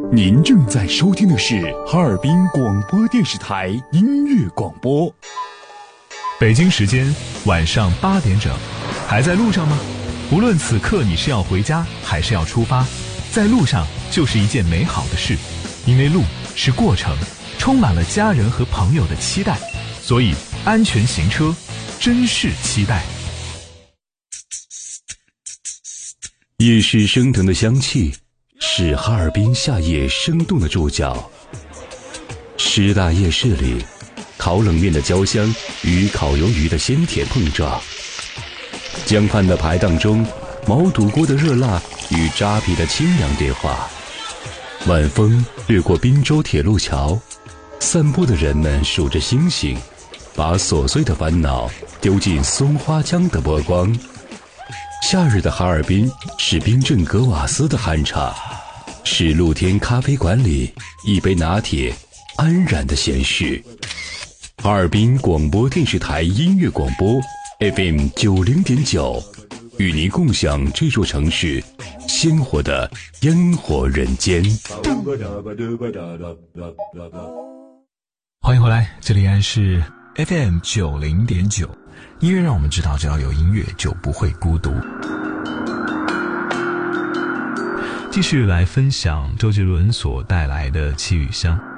您正在收听的是哈尔滨广播电视台音乐广播。 北京时间晚上8点整，还在路上吗？无论此刻你是要回家还是要出发，在路上就是一件美好的事，因为路是过程，充满了家人和朋友的期待，所以安全行车，珍视期待。 夜市升腾的香气是哈尔滨夏夜生动的注脚。师大夜市里，烤冷面的焦香与烤鱿鱼的鲜甜碰撞，江畔的排档中，毛肚锅的热辣与扎啤的清凉对话。晚风掠过滨州铁路桥，散步的人们数着星星，把琐碎的烦恼丢进松花江的波光。夏日的哈尔滨是冰镇格瓦斯的酣畅，是露天咖啡馆里一杯拿铁安然的闲适。哈尔滨广播电视台音乐广播 FM90.9，与您共享这座城市鲜活的烟火人间。 欢迎回来，这里依然是 FM90.9，音乐让我们知道，只要有音乐就不会孤独。继续来分享周杰伦所带来的《气雨香》。